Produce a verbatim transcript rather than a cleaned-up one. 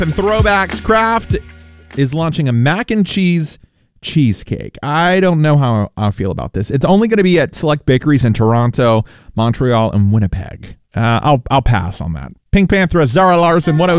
and throwbacks. Kraft is launching a mac and cheese cheesecake. I don't know how I feel about this. It's only going to be at select bakeries in Toronto, Montreal, and Winnipeg. Uh, I'll I'll pass on that. Pink Panther, Zara Larson, one oh